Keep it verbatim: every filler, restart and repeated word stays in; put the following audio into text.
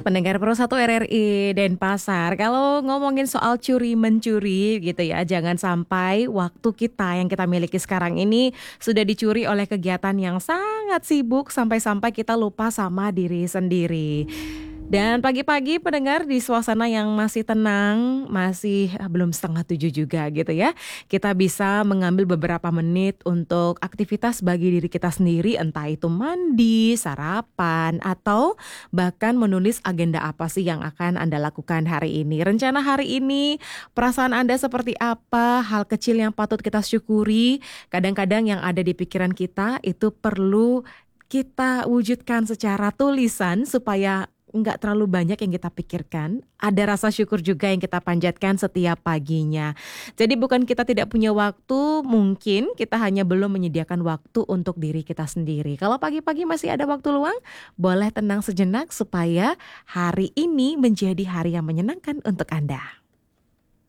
Pendengar Pro satu R R I Denpasar, kalau ngomongin soal curi-mencuri gitu ya, jangan sampai waktu kita yang kita miliki sekarang ini sudah dicuri oleh kegiatan yang sangat sibuk sampai-sampai kita lupa sama diri sendiri. Dan pagi-pagi pendengar di suasana yang masih tenang, masih eh, belum setengah tujuh juga gitu ya. Kita bisa mengambil beberapa menit untuk aktivitas bagi diri kita sendiri, entah itu mandi, sarapan, atau bahkan menulis agenda apa sih yang akan Anda lakukan hari ini. Rencana hari ini, perasaan Anda seperti apa, hal kecil yang patut kita syukuri. Kadang-kadang yang ada di pikiran kita itu perlu kita wujudkan secara tulisan supaya nggak terlalu banyak yang kita pikirkan. Ada rasa syukur juga yang kita panjatkan setiap paginya. Jadi bukan kita tidak punya waktu, mungkin kita hanya belum menyediakan waktu untuk diri kita sendiri. Kalau pagi-pagi masih ada waktu luang, boleh tenang sejenak supaya hari ini menjadi hari yang menyenangkan untuk Anda.